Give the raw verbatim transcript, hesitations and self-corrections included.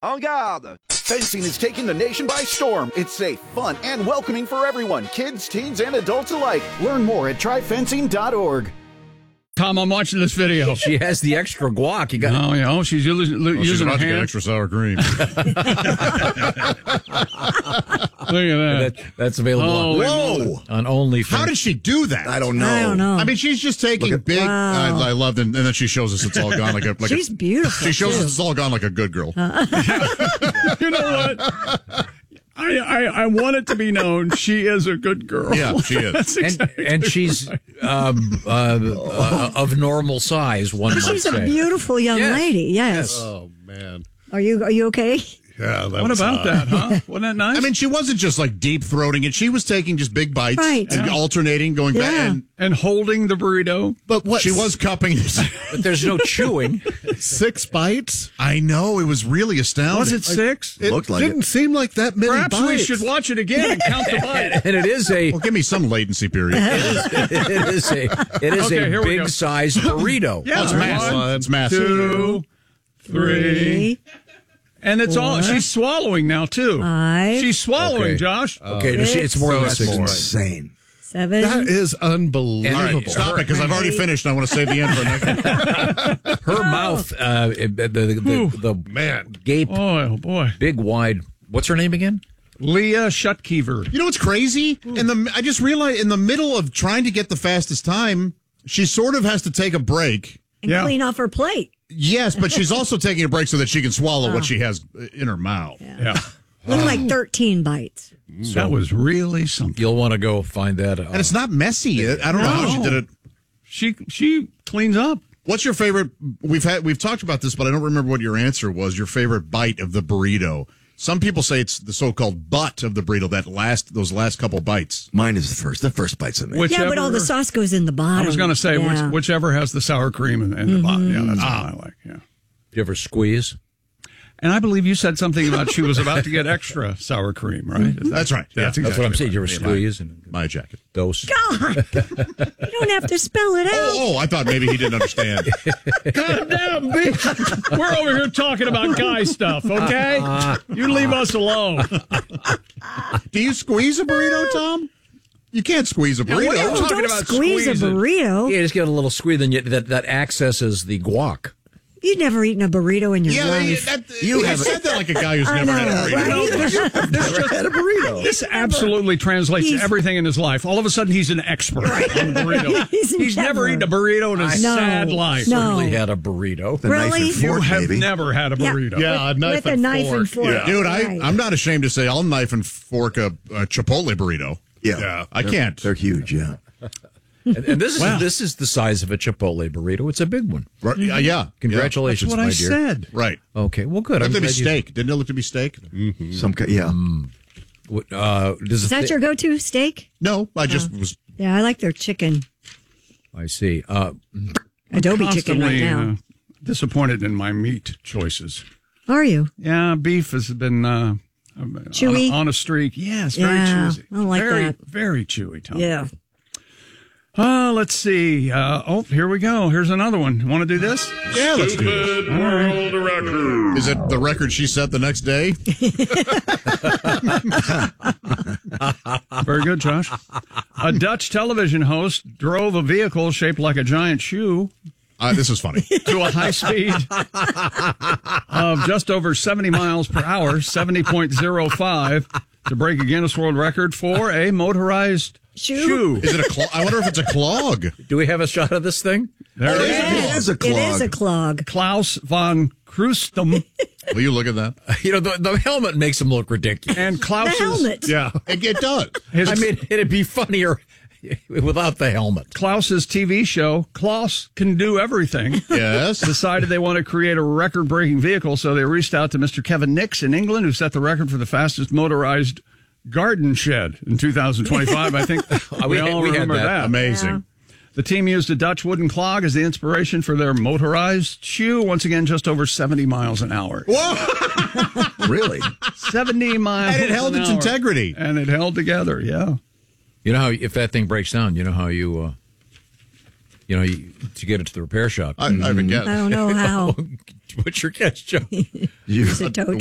En garde! Fencing is taking the nation by storm. It's safe, fun, and welcoming for everyone, kids, teens, and adults alike. Learn more at try fencing dot org. Tom, I'm watching this video. She has the extra guac. You got oh, yeah. Oh, she's using, well, using she's about her to hand. get extra sour cream. Look at that. that. That's available. Holy Whoa! On OnlyFans. How did she do that? I don't know. I don't know. I mean, she's just taking at- big. Wow. I, I loved it, and then she shows us it's all gone like a. Like She's a, beautiful. She shows too. us it's all gone like a good girl. You know what? I, I, I want it to be known she is a good girl. Yeah, she is. That's and, exactly and she's um, uh, uh, of normal size. One might She's a say. beautiful young Yes. lady. Yes. Oh man. Are you Are you okay? Yeah. That What was about hot. that, huh? Wasn't that nice? I mean, she wasn't just like deep throating it. She was taking just big bites Right. and Yeah. alternating, going back. Yeah. And, and holding the burrito. but what she was cupping it. But there's no chewing. Six bites. I know it was really astounding. Was it six? It Looked like didn't it. seem like that many Perhaps bites. we should watch it again and count the bites. And it is a Well, give me some latency period. it is a it is Okay, here a we go. big size burrito. Yeah, Oh, it's one, massive. It's massive. Two, three. And it's all, she's swallowing now, too. Five. She's swallowing, Okay. Josh. Okay, it's- it's more than That's six. insane. Seven. That is unbelievable. All right, stop it because I've already finished. And I want to save the end for next one. Her mouth, uh, the the, the, the Man. gape, Oh, boy. big wide. What's her name again? Leah Shutkever. You know what's crazy? In the I just realized in the middle of trying to get the fastest time, she sort of has to take a break. and Yeah. clean off her plate. Yes, but she's also taking a break so that she can swallow what she has in her mouth. Yeah. Looked like thirteen bites. That was really something. You'll want to go find that. Uh, And it's not messy. I don't know how she No. did it. She she cleans up. What's your favorite? We've had we've talked about this, but I don't remember what your answer was. Your favorite bite of the burrito. Some people say it's the so-called butt of the burrito. That last those last couple bites. Mine is the first. The first bite's amazing. Whichever, Yeah, but all the sauce goes in the bottom. I was going to say, Yeah. which, whichever has the sour cream and, and the bottom. Yeah, that's what I like. Yeah. you ever squeeze? And I believe you said something about she was about to get extra sour cream, right? Is that- That's right. Yeah, That's, That's exactly what I'm saying. You ever right. squeeze and My jacket. dose? God, you don't have to spell it out. Oh, oh, I thought maybe he didn't understand. God damn, bitch. We're over here talking about guy stuff, okay? You leave us alone. Do you squeeze a burrito, Tom? You can't squeeze a burrito. what are you Oh, talking don't about squeeze a squeezing? burrito. Yeah, just give it a little squeeze, and yet that that accesses the guac. You've never eaten a burrito in your Yeah, they, life. that, you have said that like a guy who's I never know, had a burrito. right? Never had a burrito. This absolutely translates to He's- everything in his life. All of a sudden, he's an expert on the burrito. He's He's never never. eaten a burrito in his No, sad life. no. Certainly had a burrito. The knife Really? and You fork, have maybe. never had a Yeah. burrito. Yeah, a knife With a and knife fork. and fork. Yeah. Dude, I, Right. I'm not ashamed to say I'll knife and fork a, a Chipotle burrito. Yeah. Yeah, I They're- can't. They're huge, yeah. And, and this is Wow. this is the size of a Chipotle burrito. It's a big one. Right, yeah, yeah. Congratulations, That's what my I dear. said. Yeah, right. Okay, well, good. It I'm looked to be glad you- steak. Didn't it look to be steak? Some, ki- yeah. What, Uh, does Is that it your go-to steak? No, I just was. Yeah, I like their chicken. I see. Uh, Adobe chicken right Constantly now. uh, disappointed in my meat choices. Are you? Yeah, beef has been uh, Chewy? on, on a streak. Yes, very Yeah, chewy. I don't like very, that. Very chewy, Tom. Yeah. Uh, let's see. Uh, oh, here we go. Here's another one. Want to do this? Yeah, let's do it. World record. Is it the record she set the next day? Very good, Josh. A Dutch television host drove a vehicle shaped like a giant shoe Uh, this is funny. to a high speed of just over seventy miles per hour, seventy point zero five, to break a Guinness World Record for a motorized Shoe? shoe. Is it a? Cl- I wonder if it's a clog. do we have a shot of this thing? There it is. It is a clog. It is a clog. Klaus von Krustum Will you look at that? You know, the, the helmet makes him look ridiculous. and Klaus's The helmet. Yeah, It, it does. his, I mean, it'd be funnier without the helmet. Klaus's T V show Klaus Can Do Everything. Yes. Decided they want to create a record-breaking vehicle, so they reached out to Mister Kevin Nix in England, who set the record for the fastest motorized garden shed in two thousand twenty-five. I think we, We had- all we had remember that. that. Amazing. The team used a Dutch wooden clog as the inspiration for their motorized shoe. Once again, just over seventy miles an hour. Really? seventy miles And it held an its hour. integrity. And it held together, yeah. You know how if that thing breaks down, you know how you, uh, you know, you, to get it to the repair shop. I, I forget. I don't know how. What's your catch, Joe? You, Is it tow